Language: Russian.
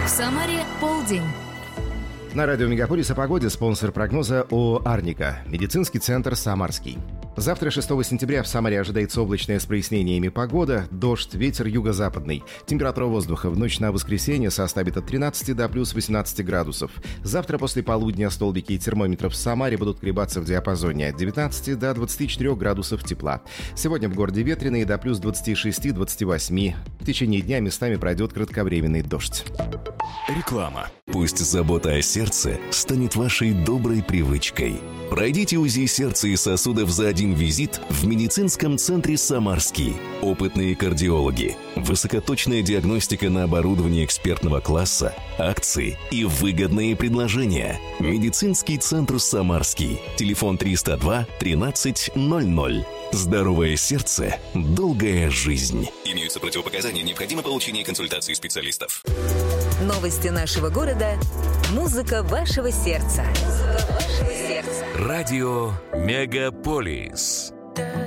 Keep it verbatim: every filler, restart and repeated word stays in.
В Самаре полдень. На радио Мегаполис о погоде спонсор прогноза ООО «Арника». Медицинский центр «Самарский». Завтра, шестого сентября, в Самаре ожидается облачная с прояснениями погода, дождь, ветер юго-западный. Температура воздуха в ночь на воскресенье составит от тринадцати до плюс восемнадцати градусов. Завтра после полудня столбики термометров в Самаре будут колебаться в диапазоне от девятнадцати до двадцати четырёх градусов тепла. Сегодня в городе ветреный до плюс двадцати шести — двадцати восьми. В течение дня местами пройдет кратковременный дождь. Реклама. Пусть забота о сердце станет вашей доброй привычкой. Пройдите УЗИ сердца и сосудов за один визит в медицинском центре «Самарский». Опытные кардиологи, высокоточная диагностика на оборудовании экспертного класса, акции и выгодные предложения. Медицинский центр «Самарский». Телефон триста два тринадцать ноль ноль. Здоровое сердце, долгая жизнь. Имеются противопоказания, необходимо получение консультации специалистов. Новости нашего города. Музыка вашего сердца. Музыка вашего сердца. Радио Мегаполис.